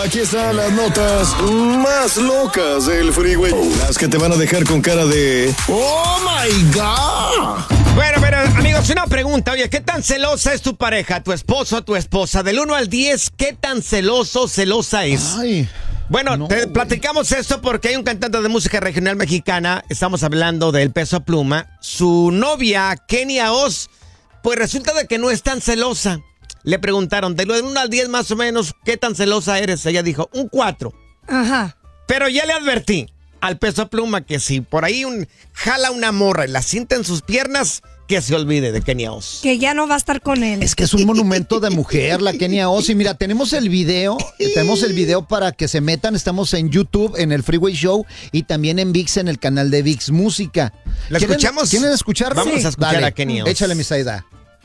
Aquí están las notas más locas del Freeway. Las que te van a dejar con cara de ¡Oh, my God! Bueno, pero amigos, una pregunta. Oye, ¿qué tan celosa es tu pareja, tu esposo o tu esposa? Del 1 al 10, ¿qué tan celoso o celosa es? Ay, bueno, no, platicamos esto porque hay un cantante de música regional mexicana. Estamos hablando del Peso Pluma. Su novia, Kenia Oz, pues resulta de que no es tan celosa. Le preguntaron, del 1 al 10 más o menos, ¿qué tan celosa eres? Ella dijo, un 4. Ajá. Pero ya le advertí al Peso Pluma que si por ahí jala una morra y la sienta en sus piernas, que se olvide de Kenia Oz. Que ya no va a estar con él. Es que es un monumento de mujer, la Kenia Oz. Y mira, tenemos el video para que se metan. Estamos en YouTube, en el Freeway Show, y también en ViX, en el canal de ViX Música. ¿La escuchamos? ¿Quieren escucharlo? Vamos a escuchar Dale, a Kenia Oz. Échale, mi Saida.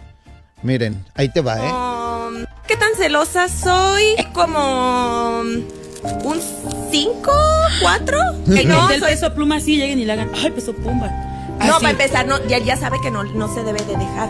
Miren, ahí te va, ¿Qué tan celosa soy? Como un 5, 4. No, del Peso Pluma sí lleguen y le hagan, ay, Peso Pluma. No, para empezar, no, ya sabe que no se debe de dejar.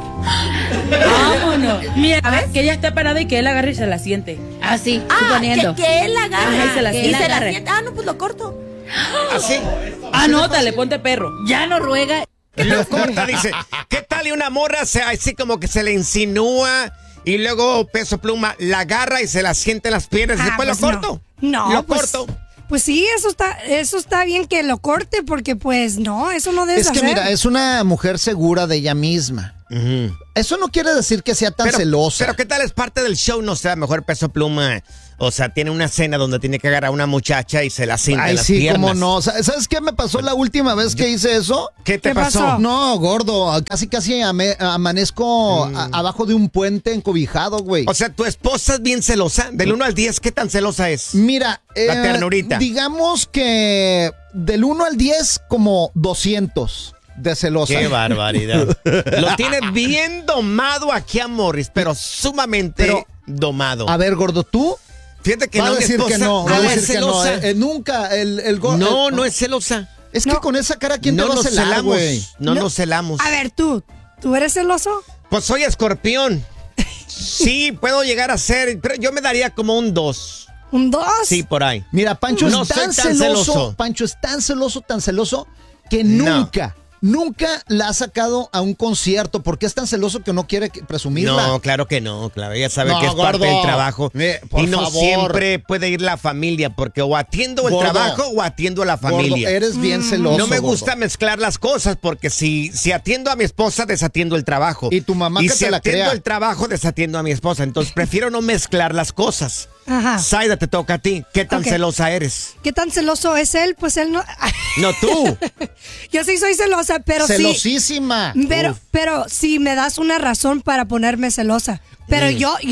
Vámonos. Mira, ¿Sabes? que ella está parada y que él agarre y se la siente. Así, suponiendo. Que él agarra. Ajá, y se la que siente. se la siente. No, pues lo corto. Así. Anótale, ponte perro. Ya no ruega. Lo corta, dice. ¿Qué tal y una morra así como que se le insinúa y luego Peso Pluma la agarra y se la siente en las piernas y después pues lo corto? No, lo pues, corto. Pues sí, eso está bien que lo corte, porque pues no, eso no debes Es que hacer. mira, es una mujer segura de ella misma. Eso no quiere decir que sea tan celosa. Pero ¿qué tal es parte del show? No sé, a lo mejor Peso Pluma, o sea, tiene una escena donde tiene que agarrar a una muchacha y se la sienta en las sí, piernas. cómo no. ¿Sabes qué me pasó la última vez que hice eso? ¿Qué te ¿Qué pasó? pasó? No, gordo, casi amanezco abajo de un puente encobijado, güey. O sea, tu esposa es bien celosa. Del 1 al 10, ¿qué tan celosa es? Mira, La ternurita. digamos que del 1 al 10 como 200 de celosa. ¡Qué barbaridad! Lo tiene bien domado aquí a Morris, pero sumamente domado. A ver, gordo, ¿tú? Fíjate que Va no, a decir mi esposa que no, va a no es decir que no. celosa. Nunca, el gordo. No es celosa. Es que con esa cara, ¿quién te No va a nos celar, celamos. güey? No nos celamos. A ver, ¿tú eres celoso? Pues soy escorpión. Sí, puedo llegar a ser, pero yo me daría como un 2. ¿Un 2? Sí, por ahí. Mira, Pancho No es soy tan tan celoso. Pancho es tan celoso que No. nunca la ha sacado a un concierto porque es tan celoso que no quiere presumirla. No, claro que no, claro. Ella sabe No, que es parte gordo. del trabajo. Por Y no favor. siempre puede ir la familia, porque o atiendo el Gordo. trabajo o atiendo a la familia. Gordo, eres bien celoso. No me gordo. gusta mezclar las cosas, porque si atiendo a mi esposa, desatiendo el trabajo. Y tu mamá y que si te la atiendo crea. el trabajo, desatiendo a mi esposa. Entonces prefiero no mezclar las cosas. Ajá. Saida, te toca a ti. ¿Qué tan Ok. celosa eres? ¿Qué tan celoso es él? Pues él no... No, tú. Yo sí soy celosa, pero sí... Celosísima. Pero sí me das una razón para ponerme celosa. Pero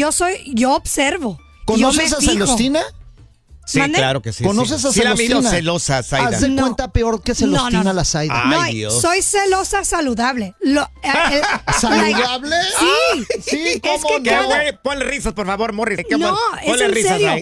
yo observo. ¿Conoces yo a me fijo. Celostina? Sí, ¿Mande? claro que sí. ¿Conoces a Sí la miro Celostina? celosa, Saida. Haz de No. cuenta peor que Celostina No. la Saida. Ay, No, Dios. soy celosa saludable. ¿Saludable? Sí. Sí, Es ¿cómo que no? ¿Qué, güey? Ponle risas, por favor, Morris. No, es Ponle en risas serio. ahí.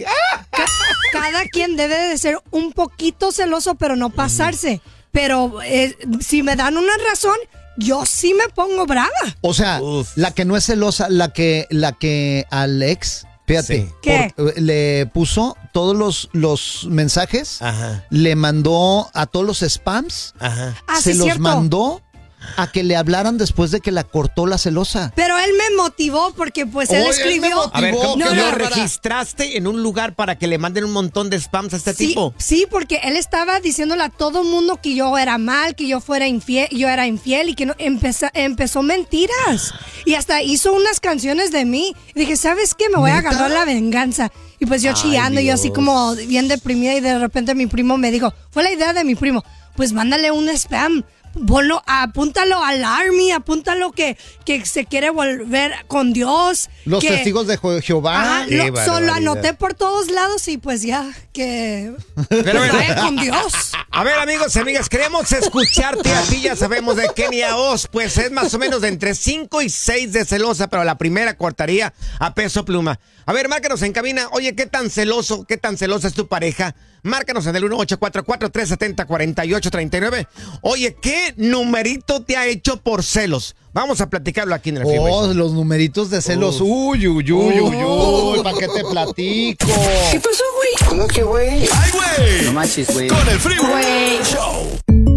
Cada quien debe de ser un poquito celoso, pero no pasarse. Pero si me dan una razón, yo sí me pongo brava. O sea, Uf. la que no es celosa, la que al ex, fíjate, Sí. ¿Qué? le puso todos los mensajes, Ajá, le mandó a todos los spams, ajá. Ah, se sí, los cierto. mandó a que le hablaran después de que la cortó la celosa. Pero él me motivó porque pues él Oye, escribió. él me motivó. A ver, ¿cómo No, que no, lo para- registraste en un lugar para que le manden un montón de spams a este Sí, tipo? sí, porque él estaba diciéndole a todo el mundo que yo era mal, que yo fuera infiel, yo era infiel y que no, empezó mentiras. Y hasta hizo unas canciones de mí. Y dije, ¿sabes qué? Me voy a ¿Neta? agarrar la venganza. Y pues yo Ay, chillando, yo así Dios. como bien deprimida, y de repente mi primo me dijo, fue la idea de mi primo, pues mándale un spam. Ponlo, apúntalo al Army, apúntalo que se quiere volver con Dios. Los que, testigos de Jehová. Ajá, Qué solo barbaridad. anoté por todos lados y pues ya, que Pero bueno. vaya con Dios. A ver, amigos y amigas, queremos escucharte a ti. Ya sabemos de Kenia Oz, pues es más o menos de entre 5 y 6 de celosa, pero la primera cortaría a Peso Pluma. A ver, márcanos en cabina. Oye, ¿qué tan celosa es tu pareja? Márcanos en el 1844-370-4839. Oye, ¿qué numerito te ha hecho por celos? Vamos a platicarlo aquí en el Freeway Show. Los numeritos de celos. Uy, ¿para qué te platico? ¿Qué pasó, güey? ¿Cómo que, güey? ¡Ay, güey! No manches, güey. Con el Freeway Show.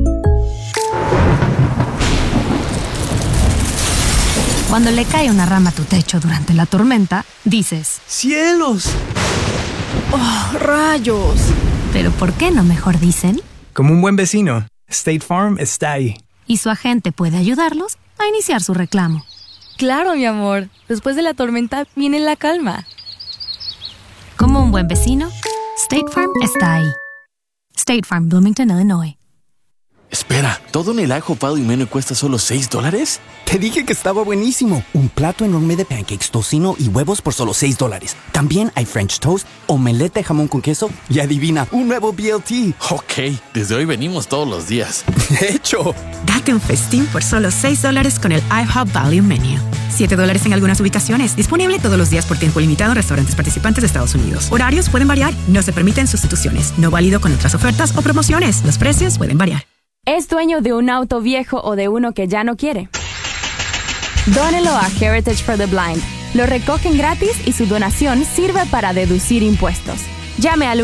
Cuando le cae una rama a tu techo durante la tormenta, dices, ¡Cielos! ¡Oh, rayos! ¿pero por qué no mejor dicen? Como un buen vecino, State Farm está ahí. Y su agente puede ayudarlos a iniciar su reclamo. Claro, mi amor. Después de la tormenta viene la calma. Como un buen vecino, State Farm está ahí. State Farm, Bloomington, Illinois. Espera, ¿todo en el ajo Pado y Meno cuesta solo $6? Te dije que estaba buenísimo. Un plato enorme de pancakes, tocino y huevos por solo $6. También hay French toast, omelette de jamón con queso y adivina, un nuevo BLT. Ok, desde hoy venimos todos los días. De hecho, date un festín por solo $6 con el IHOP Value Menu. $7 en algunas ubicaciones. Disponible todos los días por tiempo limitado en restaurantes participantes de Estados Unidos. Horarios pueden variar. No se permiten sustituciones. No válido con otras ofertas o promociones. Los precios pueden variar. ¿Es dueño de un auto viejo o de uno que ya no quiere? Dónelo a Heritage for the Blind. Lo recogen gratis y su donación sirve para deducir impuestos. Llame al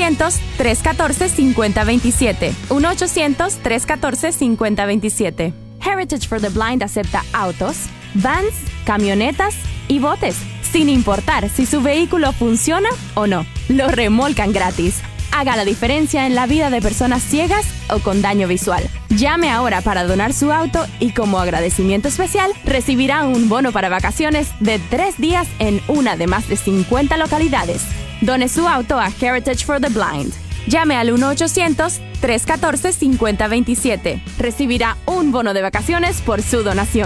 1-800-314-5027. 1-800-314-5027. Heritage for the Blind acepta autos, vans, camionetas y botes, sin importar si su vehículo funciona o no. Lo remolcan gratis. Haga la diferencia en la vida de personas ciegas o con daño visual. Llame ahora para donar su auto y como agradecimiento especial recibirá un bono para vacaciones de 3 días en una de más de 50 localidades. Done su auto a Heritage for the Blind. Llame al 1-800-314-5027. Recibirá un bono de vacaciones por su donación.